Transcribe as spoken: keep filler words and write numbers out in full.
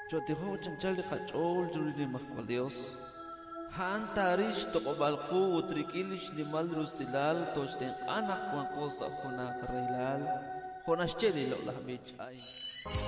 Chotijo chanchal de cachol juri mahkwal Dios. Han tarish toqobalqu utrikilish ni malrusilal tochten anak kwan cosa hona karrilal. Honashcheli lo lahmich ay.